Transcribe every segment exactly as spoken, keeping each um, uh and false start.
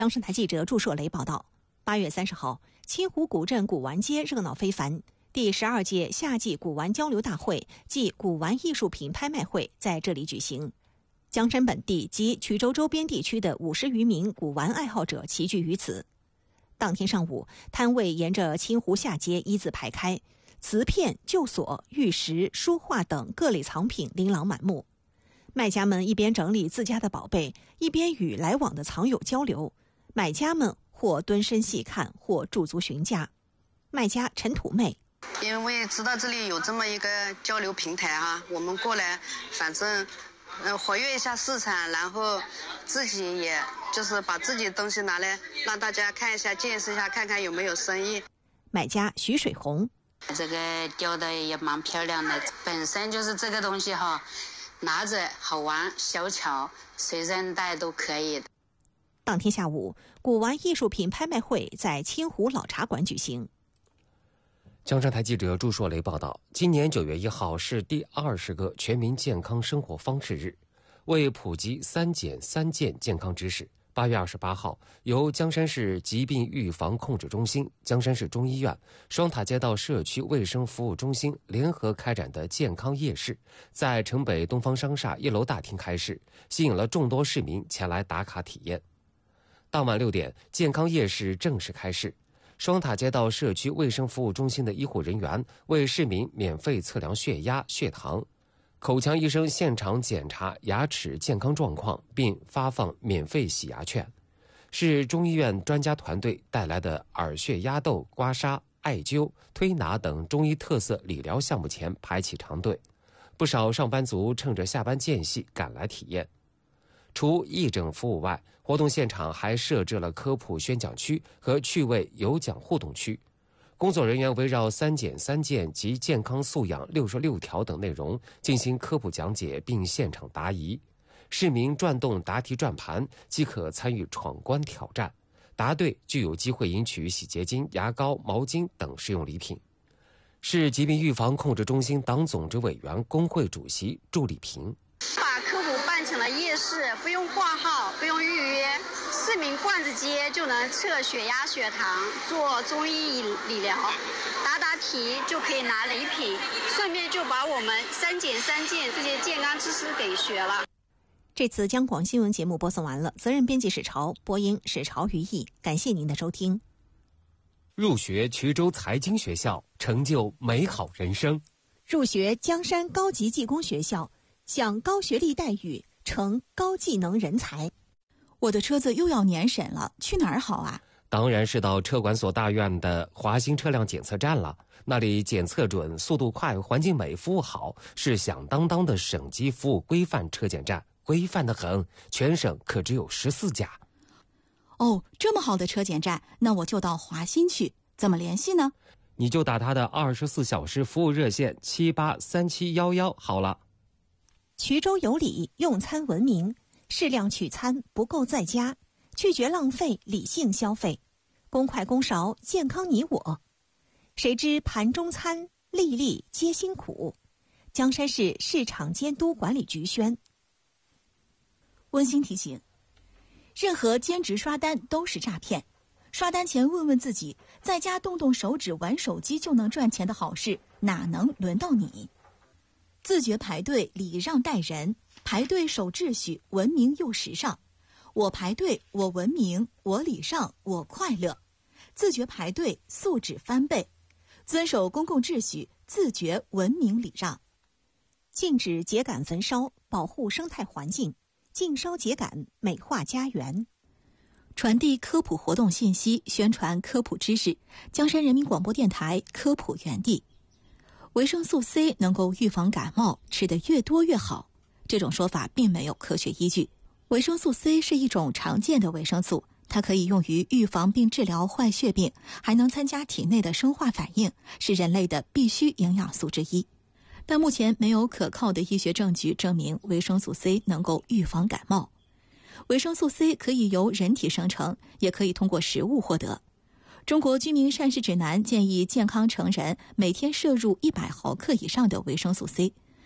央视台记者祝硕雷报道，八月三十号，清湖古镇古玩街热闹非凡。第十二届夏季古玩交流大会暨古玩艺术品拍卖会在这里举行。江山本地及衢州周边地区的五十余名古玩爱好者齐聚于此。当天上午，摊位沿着清湖下街一字排开，瓷片、旧锁、玉石、书画等各类藏品琳琅满目。卖家们一边整理自家的宝贝，一边与来往的藏友交流。买家们或蹲身细看，或驻足询价。卖家陈土妹， 因为知道这里有这么一个交流平台啊，我们过来，反正，呃，活跃一下市场，然后自己也就是把自己的东西拿来让大家看一下，见识一下，看看有没有生意。 买家徐水红， 这个雕的也蛮漂亮的，本身就是这个东西哈，拿着好玩小巧，随身带都可以的。 当天下午，古玩艺术品拍卖会在清湖老茶馆举行。 江山台记者祝硕雷报道，今年九月一号是第二十个全民健康生活方式日，为普及三减三健健康知识，八月二十八号，由江山市疾病预防控制中心、江山市中医院、双塔街道社区卫生服务中心联合开展的健康夜市，在城北东方商厦一楼大厅开市，吸引了众多市民前来打卡体验。当晚六点，健康夜市正式开市。双塔街道社区卫生服务中心的医护人员为市民免费测量血压、血糖，口腔医生现场检查牙齿健康状况，并发放免费洗牙券。市中医院专家团队带来的耳穴压豆、刮痧、艾灸、推拿等中医特色理疗项目前排起长队，不少上班族趁着下班间隙赶来体验。除义诊服务外，活动现场还设置了科普宣讲区和趣味有奖互动区。工作人员围绕三减三健及健康素养六十六条等内容进行科普讲解，并现场答疑。市民转动答题转盘即可参与闯关挑战，答对就有机会赢取洗洁精、牙膏、毛巾等实用礼品。市疾病预防控制中心党总支委员、工会主席祝丽萍， 把科普办成了夜市，不用挂号，不用预约，市民逛着街就能测血压、血糖，做中医理疗，答答题就可以拿礼品，顺便就把我们三减三健这些健康知识给学了。 这次央广新闻节目播送完了，责任编辑史潮，播音史潮于毅，感谢您的收听。 入学衢州财经学校，成就美好人生。 入学江山高级技工学校，享高学历待遇，成高技能人才。 我的车子又要年审了，去哪儿好啊？ 当然是到车管所大院的华新车辆检测站了，那里检测准、速度快、环境美、服务好，是响当当的省级服务规范车检站，规范得很，全省可只有十四家。 哦，这么好的车检站，那我就到华新去，怎么联系呢？ 你就打他的二十四小时服务热线七八三七幺幺好了。 衢州有礼，用餐文明，适量取餐，不够在家，拒绝浪费，理性消费，公筷公勺，健康你我。谁知盘中餐，粒粒皆辛苦。江山市市场监督管理局宣。 温馨提醒：任何兼职刷单都是诈骗。刷单前问问自己，在家动动手指玩手机就能赚钱的好事，哪能轮到你？自觉排队，礼让待人，排队守秩序，文明又时尚。我排队，我文明，我礼让，我快乐。自觉排队，素质翻倍。遵守公共秩序，自觉文明礼让。 禁止秸秆焚烧，保护生态环境。禁烧秸秆，美化家园。 传递科普活动信息，宣传科普知识。江山人民广播电台科普园地。维生素 C 能够预防感冒，吃得越多越好。这种说法并没有科学依据。维生素 C 是一种常见的维生素，它可以用于预防并治疗坏血病，还能参加体内的生化反应，是人类的必需营养素之一。但目前没有可靠的医学证据证明维生素 C 能够预防感冒。维生素 C 可以由人体生成，也可以通过食物获得。中国居民膳食指南建议健康成人每天摄入一百毫克以上的维生素 C，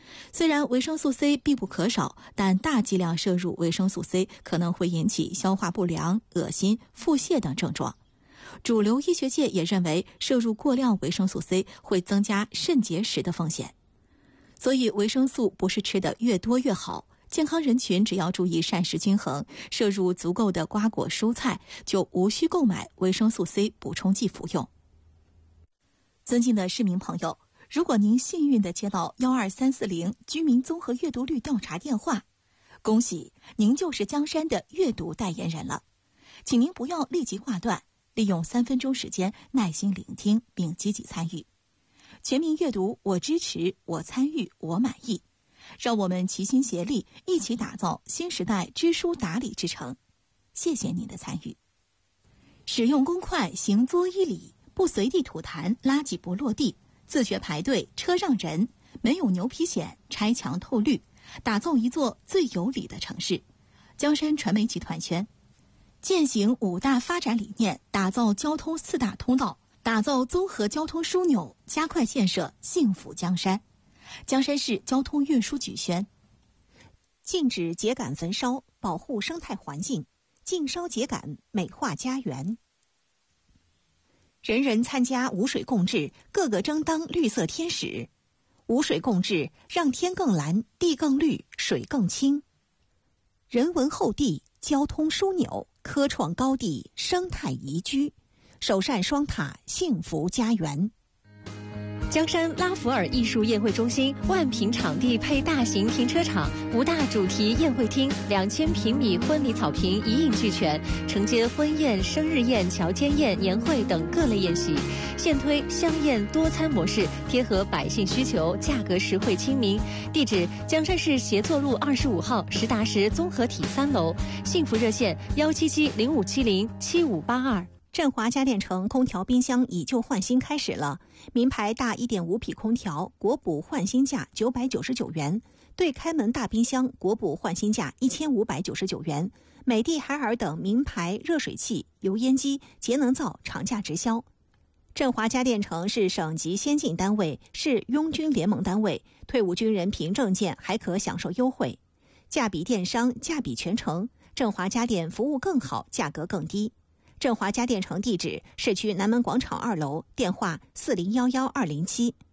虽然维生素 C 必不可少，但大剂量摄入维生素 C 可能会引起消化不良、恶心、腹泻等症状。主流医学界也认为，摄入过量维生素 C 会增加肾结石的风险。所以，维生素不是吃得越多越好。健康人群只要注意膳食均衡，摄入足够的瓜果蔬菜，就无需购买维生素 C 补充剂服用。尊敬的市民朋友，如果您幸运地接到幺二三四零居民综合阅读率调查电话，恭喜您就是江山的阅读代言人了。请您不要立即挂断，利用三分钟时间耐心聆听并积极参与。全民阅读，我支持，我参与，我满意。让我们齐心协力，一起打造新时代知书达理之城。谢谢您的参与。使用公筷行作一礼，不随地吐痰，垃圾不落地，自觉排队，车让人，没有牛皮癣，拆墙透绿，打造一座最有礼的城市。江山传媒集团宣，践行五大发展理念，打造交通四大通道，打造综合交通枢纽，加快建设幸福江山。江山市交通运输局宣， 禁止秸秆焚烧，保护生态环境，禁烧秸秆，美化家园。人人参加无水共治，个个争当绿色天使。无水共治，让天更蓝，地更绿，水更清。人文厚地，交通枢纽，科创高地，生态宜居，首善双塔，幸福家园。 江山拉弗尔艺术宴会中心万平场地配大型停车场，五大主题宴会厅，两千平米婚礼草坪一应俱全，承接婚宴、生日宴、乔间宴、年会等各类宴席。现推香宴多餐模式，贴合百姓需求，价格实惠亲民。地址：江山市协作路二十五号实达实综合体三楼。幸福热线：幺七七零五七零七五八二。 振华家电城空调冰箱以旧换新开始了，名牌大 一点五 匹空调国补换新价九百九十九元，对开门大冰箱国补换新价一千五百九十九元，美的、海尔等名牌热水器、油烟机、节能灶厂价直销。振华家电城是省级先进单位，是拥军联盟单位，退伍军人凭证件还可享受优惠，价比电商，价比全城。振华家电服务更好，价格更低。振华家电城地址：市区南门广场二楼，电话四零幺幺二零七。